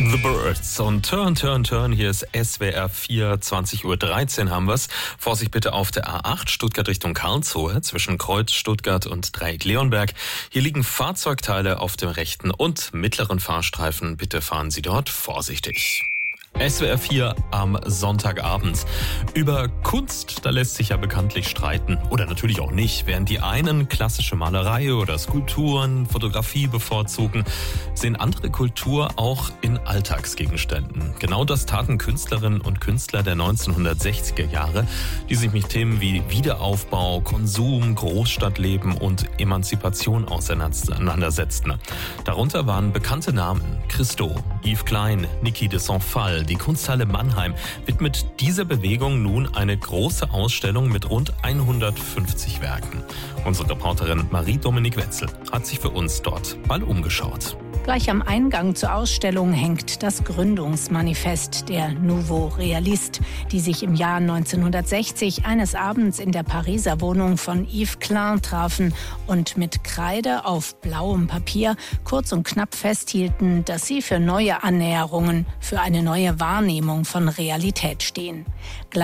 The Birds und Turn, Turn, Turn. Hier ist SWR 4, 20:13 Uhr haben wir's. Vorsicht bitte auf der A8 Stuttgart Richtung Karlsruhe zwischen Kreuz Stuttgart und Dreieck Leonberg. Hier liegen Fahrzeugteile auf dem rechten und mittleren Fahrstreifen. Bitte fahren Sie dort vorsichtig. SWR 4 am Sonntagabend. Über Kunst, da lässt sich ja bekanntlich streiten. Oder natürlich auch nicht. Während die einen klassische Malerei oder Skulpturen, Fotografie bevorzugen, sehen andere Kultur auch in Alltagsgegenständen. Genau das taten Künstlerinnen und Künstler der 1960er Jahre, die sich mit Themen wie Wiederaufbau, Konsum, Großstadtleben und Emanzipation auseinandersetzten. Darunter waren bekannte Namen: Christo, Yves Klein, Niki de Saint-Phalle. Die Kunsthalle Mannheim widmet dieser Bewegung nun eine große Ausstellung mit rund 150 Werken. Unsere Reporterin Marie-Dominique Wetzel hat sich für uns dort mal umgeschaut. Gleich am Eingang zur Ausstellung hängt das Gründungsmanifest der Nouveau Realiste, die sich im Jahr 1960 eines Abends in der Pariser Wohnung von Yves Klein trafen und mit Kreide auf blauem Papier kurz und knapp festhielten, dass sie für neue Annäherungen, für eine neue Wahrnehmung von Realität stehen.